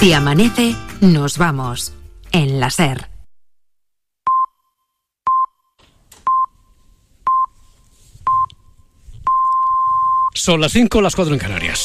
Si amanece, nos vamos. En la SER. Son las 5, las 4 en Canarias.